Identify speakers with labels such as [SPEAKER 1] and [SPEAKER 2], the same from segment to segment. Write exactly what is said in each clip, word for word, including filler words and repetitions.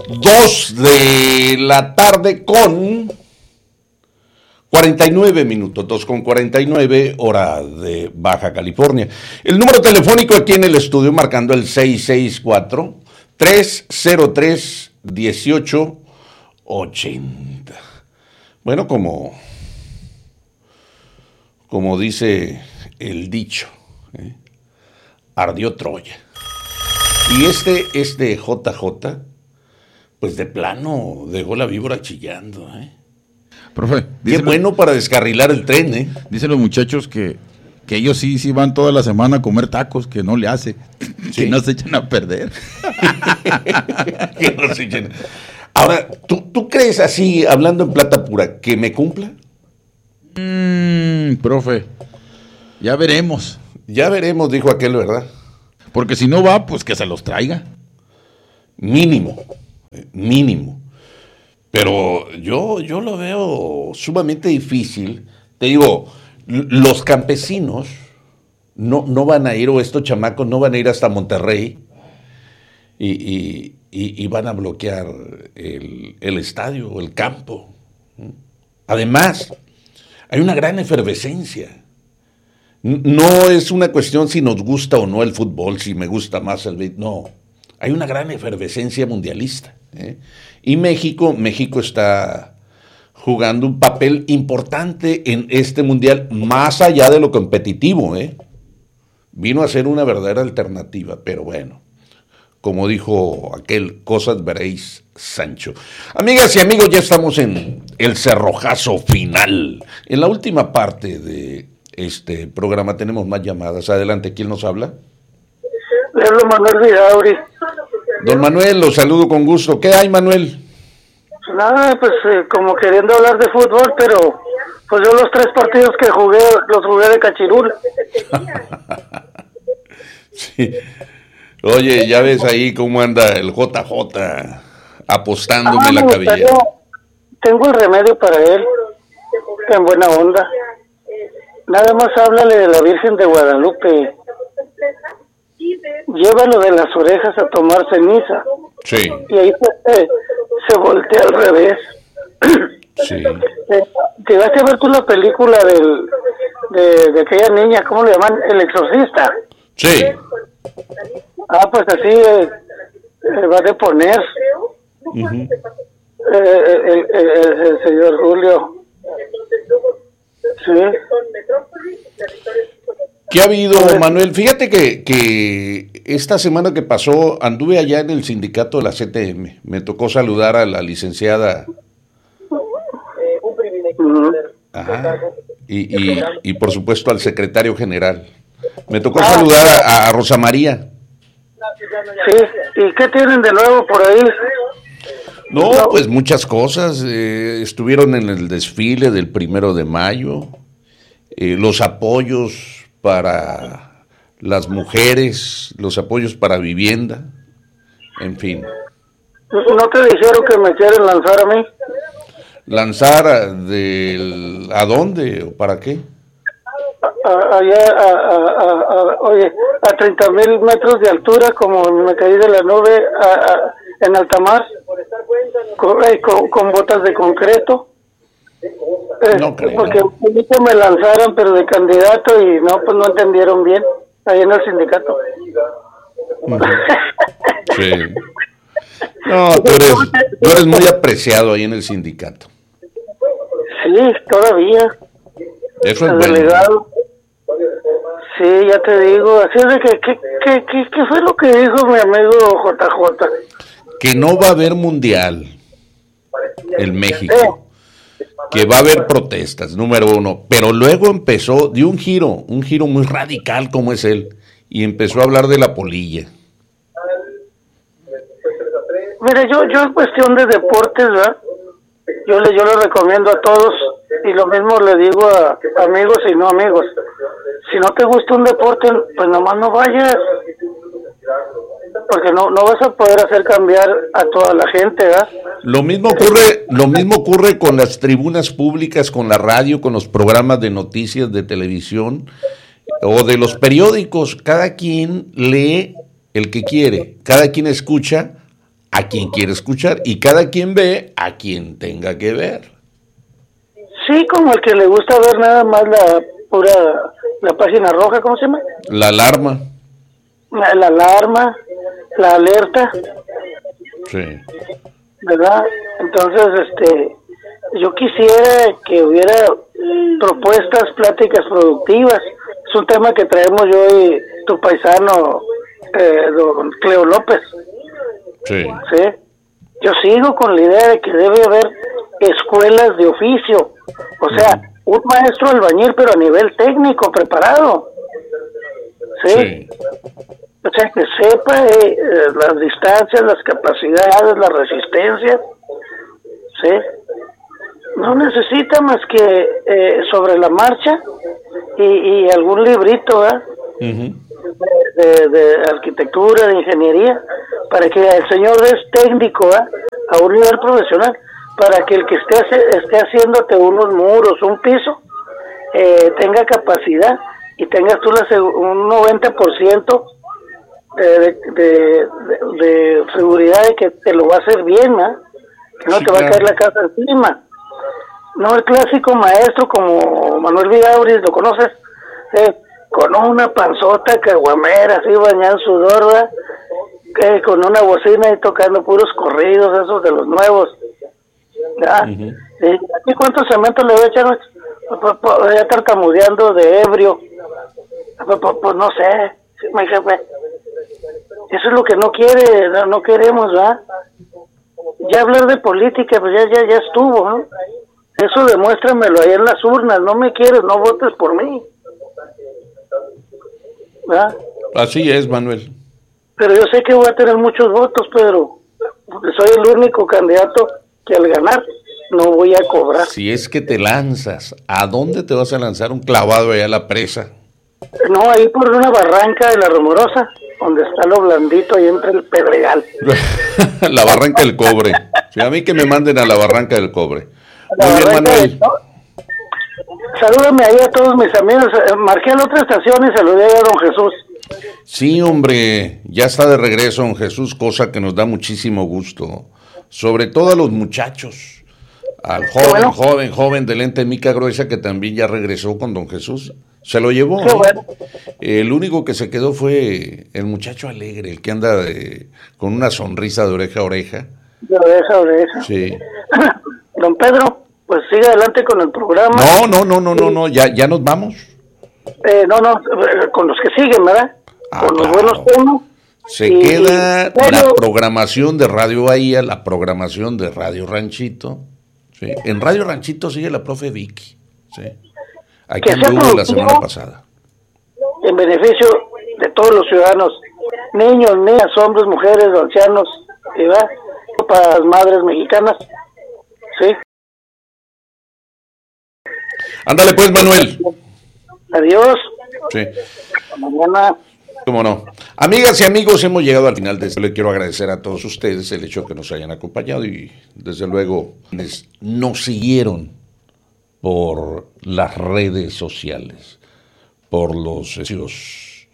[SPEAKER 1] dos de la tarde con cuarenta y nueve minutos, dos con cuarenta y nueve, hora de Baja California. El número telefónico aquí en el estudio marcando el seis seis cuatro, tres cero tres, uno ocho ocho cero. Bueno, como, como dice el dicho, ¿eh? Ardió Troya. Y este, este J J, pues de plano dejó la víbora chillando, ¿eh?
[SPEAKER 2] Profe,
[SPEAKER 1] qué bueno los, para descarrilar el tren, ¿eh?
[SPEAKER 2] Dicen los muchachos que, que ellos sí, sí van toda la semana a comer tacos, que no le hace, ¿sí? Que no se echan a perder.
[SPEAKER 1] Que no se echan. Ahora, ¿tú, ¿tú crees así, hablando en plata pura, que me cumpla?
[SPEAKER 2] Mmm, profe, ya veremos.
[SPEAKER 1] Ya veremos, dijo aquel, ¿verdad?
[SPEAKER 2] Porque si no va, pues que se los traiga.
[SPEAKER 1] Mínimo, mínimo. Pero yo, yo lo veo sumamente difícil. Te digo, los campesinos no, no van a ir, o estos chamacos no van a ir hasta Monterrey y, y, y, y van a bloquear el, el estadio, el campo. Además, hay una gran efervescencia. No es una cuestión si nos gusta o no el fútbol, si me gusta más el béisbol, no. Hay una gran efervescencia mundialista, ¿eh? Y México, México está jugando un papel importante en este mundial, más allá de lo competitivo, ¿eh? Vino a ser una verdadera alternativa, pero bueno, como dijo aquel, cosas veréis, Sancho. Amigas y amigos, ya estamos en el cerrojazo final. En la última parte de este programa tenemos más llamadas. Adelante, ¿quién nos habla?
[SPEAKER 3] Le hablo Manuel Vidauri.
[SPEAKER 1] Don Manuel, lo saludo con gusto. ¿Qué hay, Manuel?
[SPEAKER 3] Nada, pues eh, como queriendo hablar de fútbol, pero pues yo los tres partidos que jugué, los jugué de cachirul.
[SPEAKER 1] Sí. Oye, ya ves ahí cómo anda el J J apostándome ah, la cabellera.
[SPEAKER 3] Tengo el remedio para él, en buena onda. Nada más háblale de la Virgen de Guadalupe. Llévalo de las orejas a tomar ceniza.
[SPEAKER 1] Sí.
[SPEAKER 3] Y ahí se, se voltea al revés.
[SPEAKER 1] Sí.
[SPEAKER 3] ¿Llegaste a ver tú la película del, de, de aquella niña, ¿cómo le llaman? El exorcista.
[SPEAKER 1] Sí.
[SPEAKER 3] Ah, pues así eh, eh, va a deponer uh-huh. eh, el, el, el, el señor Julio. Sí.
[SPEAKER 1] ¿Qué ha habido, Manuel? Fíjate que, que esta semana que pasó anduve allá en el sindicato de la C T M. Me tocó saludar a la licenciada. Ajá. Y, y, y por supuesto al secretario general. Me tocó saludar a, a Rosa María.
[SPEAKER 3] Sí, ¿y qué tienen de nuevo por ahí?
[SPEAKER 1] No, pues muchas cosas. Eh, estuvieron en el desfile del primero de mayo. Eh, los apoyos para las mujeres, los apoyos para vivienda, en fin.
[SPEAKER 3] ¿No te dijeron que me quieren lanzar a mí?
[SPEAKER 1] ¿Lanzar a, del, a dónde o para qué?
[SPEAKER 3] Allá, a, a, a, a, oye, a treinta mil metros de altura, como me caí de la nube a, a, en alta mar, con, eh, con, con botas de concreto. Eh,
[SPEAKER 1] no creo.
[SPEAKER 3] Porque me lanzaron, pero de candidato, y no, pues no entendieron bien, ahí en el sindicato.
[SPEAKER 1] Sí. No, tú eres, tú eres muy apreciado ahí en el sindicato.
[SPEAKER 3] Sí, todavía.
[SPEAKER 1] Eso es
[SPEAKER 3] el
[SPEAKER 1] bueno.
[SPEAKER 3] Delegado. Sí, ya te digo, así es de que, ¿qué, qué, qué, qué fue lo que dijo mi amigo J J?
[SPEAKER 1] Que no va a haber mundial en México. Eh. Que va a haber protestas, número uno, pero luego empezó, dio un giro, un giro muy radical como es él, y empezó a hablar de la polilla.
[SPEAKER 3] Mire, yo yo en cuestión de deportes, ¿verdad? Yo le, yo le recomiendo a todos, y lo mismo le digo a amigos y no amigos, si no te gusta un deporte, pues nomás no vayas, porque no no vas a poder hacer cambiar a toda la gente, ¿verdad?
[SPEAKER 1] Lo mismo ocurre, lo mismo ocurre con las tribunas públicas, con la radio, con los programas de noticias de televisión o de los periódicos. Cada quien lee el que quiere, cada quien escucha a quien quiere escuchar y cada quien ve a quien tenga que ver.
[SPEAKER 3] Sí, como el que le gusta ver nada más la pura, la página roja, ¿cómo se llama?
[SPEAKER 1] La alarma.
[SPEAKER 3] La, la alarma, la alerta.
[SPEAKER 1] Sí.
[SPEAKER 3] ¿Verdad? Entonces, este, yo quisiera que hubiera propuestas, pláticas productivas. Es un tema que traemos yo y tu paisano, eh, don Cleo López.
[SPEAKER 1] Sí.
[SPEAKER 3] Sí. Yo sigo con la idea de que debe haber escuelas de oficio. O sea, uh-huh. un maestro albañil, pero a nivel técnico, preparado. Sí. sí. O sea, que sepa eh, las distancias, las capacidades, las resistencias. Sí. No necesita más que eh, sobre la marcha y, y algún librito, ¿eh? Uh-huh. de, de, de arquitectura, de ingeniería, para que el señor es técnico, ¿eh? A un nivel profesional, para que el que esté, esté haciéndote unos muros, un piso, eh, tenga capacidad y tengas tú la, un noventa por ciento de, de, de, de seguridad de que te lo va a hacer bien, ¿eh? Que no sí, te va claro. a caer la casa encima. No el clásico maestro como Manuel Vigauris, ¿lo conoces? Eh, con una panzota caguamera, así bañada en sudor, ¿verdad? Eh, con una bocina y tocando puros corridos, esos de los nuevos. ¿Verdad? Uh-huh. Eh, ¿Y cuántos cementos le voy a echar? Ya tartamudeando de ebrio. Pues, pues, pues no sé, mi jefe. Eso es lo que no quiere, no, no queremos, ¿verdad? Ya hablar de política, pues ya, ya, ya estuvo, ¿no? Eso demuéstramelo ahí en las urnas, no me quieres, no votes por mí. ¿Verdad?
[SPEAKER 1] Así es, Manuel.
[SPEAKER 3] Pero yo sé que voy a tener muchos votos, Pedro. Soy el único candidato que al ganar no voy a cobrar.
[SPEAKER 1] Si es que te lanzas, ¿a dónde te vas a lanzar? Un clavado allá a la presa.
[SPEAKER 3] No, ahí por una barranca de la Rumorosa, donde está lo blandito ahí entre el pedregal.
[SPEAKER 1] La barranca del cobre. Sí, a mí que me manden a la barranca del cobre. Muy bien, Manuel.
[SPEAKER 3] De, ¿no? Salúdame ahí a todos mis amigos. Marqué a la otra estación y saludé a don Jesús.
[SPEAKER 1] Sí, hombre, ya está de regreso don Jesús, cosa que nos da muchísimo gusto. Sobre todo a los muchachos. Al joven, bueno. joven, joven de lente mica gruesa que también ya regresó con don Jesús. Se lo llevó. ¿eh? Bueno. El único que se quedó fue el muchacho alegre, el que anda de, con una sonrisa de oreja a oreja.
[SPEAKER 3] De oreja a oreja.
[SPEAKER 1] Sí.
[SPEAKER 3] Don Pedro, pues sigue adelante con el programa.
[SPEAKER 1] No, no, no, no, no, no, ya, ya nos vamos.
[SPEAKER 3] Eh, no, no, con los que siguen, ¿verdad?
[SPEAKER 1] Ah,
[SPEAKER 3] con
[SPEAKER 1] claro.
[SPEAKER 3] los buenos temas.
[SPEAKER 1] Se
[SPEAKER 3] y,
[SPEAKER 1] queda
[SPEAKER 3] pero...
[SPEAKER 1] la programación de Radio Bahía, la programación de Radio Ranchito. ¿Sí? En Radio Ranchito sigue la profe Vicky. ¿Sí? Aquí anduvo la semana pasada.
[SPEAKER 3] En beneficio de todos los ciudadanos, niños, niñas, hombres, mujeres, ancianos, ¿verdad? Para las madres mexicanas. Sí.
[SPEAKER 1] Ándale pues, Manuel.
[SPEAKER 3] Adiós.
[SPEAKER 1] Sí.
[SPEAKER 3] Hasta mañana.
[SPEAKER 1] Cómo no. Amigas y amigos, hemos llegado al final de esto. Le quiero agradecer a todos ustedes el hecho de que nos hayan acompañado y desde luego nos siguieron por las redes sociales, por los, los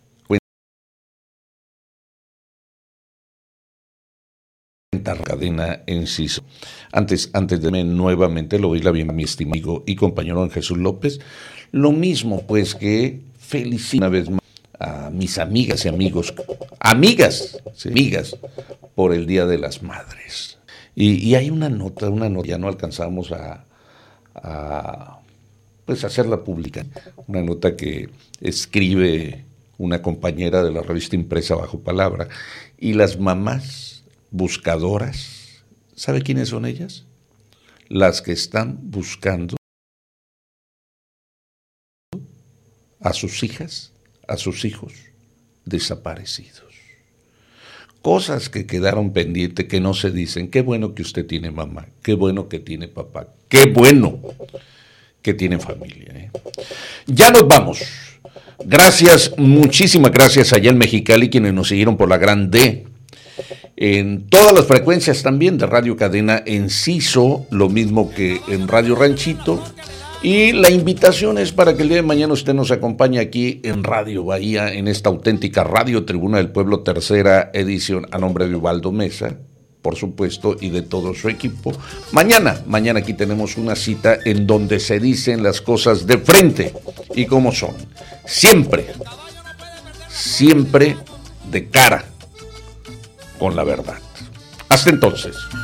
[SPEAKER 1] cuentas cadena Enciso. Antes, antes de mí, nuevamente lo doy la bienvenida a mi estimado y compañero don Jesús López. Lo mismo, pues, que felicito una vez más a mis amigas y amigos, amigas, sí, amigas, por el Día de las Madres. Y, y hay una nota, una nota, ya no alcanzamos a, a pues hacerla pública, una nota que escribe una compañera de la revista impresa Bajo Palabra, y las mamás buscadoras, ¿sabe quiénes son ellas? Las que están buscando a sus hijas, a sus hijos desaparecidos. Cosas que quedaron pendientes, que no se dicen. Qué bueno que usted tiene mamá, qué bueno que tiene papá, qué bueno que tiene familia. ¿eh? Ya nos vamos. Gracias, muchísimas gracias allá en Mexicali, quienes nos siguieron por la Gran D. En todas las frecuencias también de Radio Cadena Enciso, lo mismo que en Radio Ranchito. Y la invitación es para que el día de mañana usted nos acompañe aquí en Radio Bahía, en esta auténtica Radio Tribuna del Pueblo, tercera edición, a nombre de Ubaldo Mesa, por supuesto, y de todo su equipo. Mañana, mañana aquí tenemos una cita en donde se dicen las cosas de frente y como son. Siempre, siempre de cara con la verdad. Hasta entonces.